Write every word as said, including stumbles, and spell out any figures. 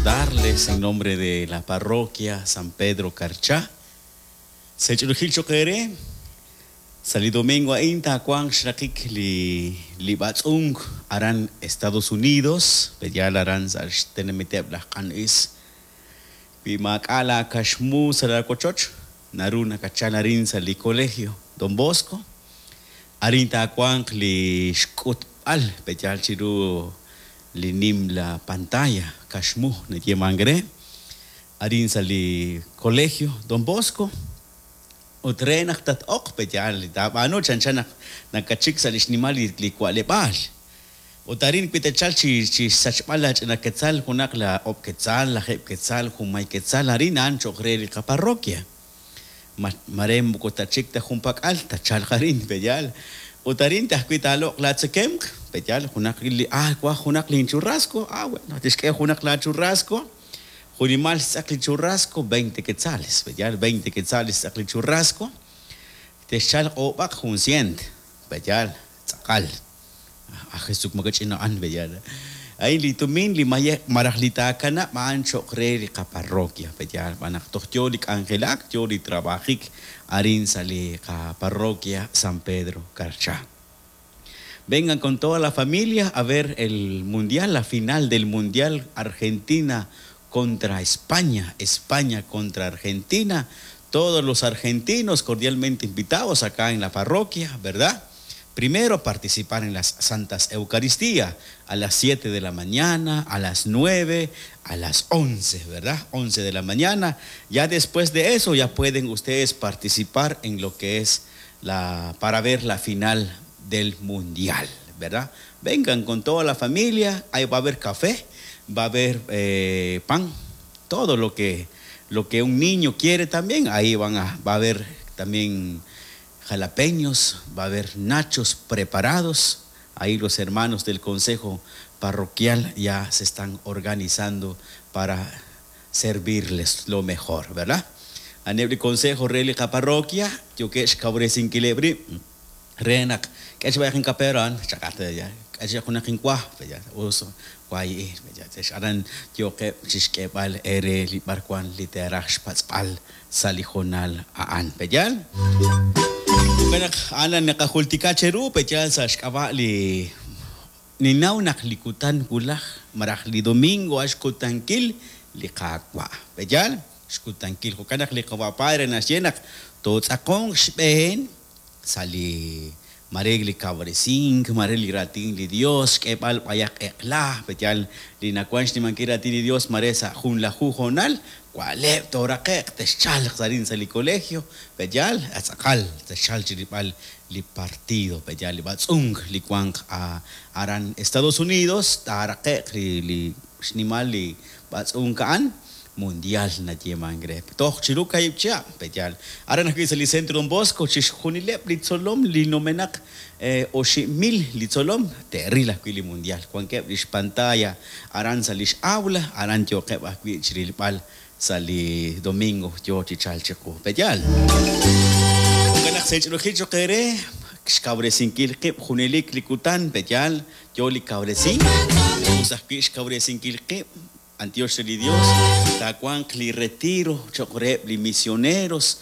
saludarles en nombre de la parroquia San Pedro Carchá. Sechurujil chokere, sali domingo a inta kwang shrakik li li batsung aran Estados Unidos, pedial aran sa tenemiteb lah kan is. Pimakala kashmu sa kochoch, naruna kachala rin sa li colegio Don Bosco. Arinta kwang li shkut al pedial chiru linim la pantalla kashmu na yemangre. Arin sa li colegio Don Bosco. Otre naktat ok pedial da ano chancha nakachik sa lishnimal li kwalebal. Otarin pitechal chi chi sachpala na quetzal kunak la op quetzal la jep quetzal humay quetzal arin ancho kreli ka parroquia. Marem ko tachik ta humpak alta chal karin pedial. Otarin ta kwitalo la tsekem pedial kunak li ah kwa kunak li churrasco ah bueno tishke kunak la churrasco. Junimal sakli churrasco veinte quetzales, pedial veinte quetzales sakli churrasco. Techal obak hun cien, pedial sakal. Ah Jesús magachina an pedial. Ay litumin limaya marahlita kana maancho kreli ka parroquia pedial banak tohtiolik angelak joli trabajik arin sali ka parroquia San Pedro Carchá. Vengan con toda la familia a ver el mundial, la final del mundial Argentina contra España, España contra Argentina. Todos los argentinos cordialmente invitados acá en la parroquia, ¿verdad? Primero participar en las Santas Eucaristías a las siete de la mañana, a las nueve, a las once, ¿verdad? once de la mañana. Ya después de eso ya pueden ustedes participar en lo que es la, para ver la final del mundial, ¿verdad? Vengan con toda la familia, ahí va a haber café. Va a haber eh, pan, todo lo que, lo que un niño quiere también, ahí van a, va a haber también jalapeños, va a haber nachos preparados, ahí los hermanos del consejo parroquial ya se están organizando para servirles lo mejor, ¿verdad? A nivel consejo relica parroquia, yo que es cabre sin kilebri, renak, que es vayan caperan, chacate ya. Aja kuna kinkwa peja uso kwai peja tes aran yo ke chiske bal ere li barkwan literash patspal salijonal aan pejal kanak anan nakahultika cheru pejal sa shkaba li ninaw naklikutan kulah marah li domingo ashkutankil li kakwa pejal shkutankil ko kanak li kawa padre na sienak to tsakong shben sali Marigli cabresing, marigli rating li Dios, que pal payak ekla, petial li nakuanch ni mankira tini Dios maresa jun la jujonal, kualep torakek, teschal sarin sa li colegio, petial atsakal, teschal chiripal li partido, petial li batsung li kuang a aran Estados Unidos, tarakek li li shnimal li batsung kaan. Mundial na yemangre. Toh chiruka ipcha pejal. Ara na kisa li centro Don Bosco chish hunilep litzolom li nomenak eh, oshi mil litzolom terila kwili mundial. Kuanke lish pantalla aran sa lish aula aran yo ke ba kwi chirilpal sa li domingo yo chichal cheko pejal. Kanak sechro hicho kere kabre sinkil kip hunilik likutan pejal yo li kabre sink usah kish kabre sinkil kip Antioch de Dios, Tacuan, li retiro, chocorep, li misioneros,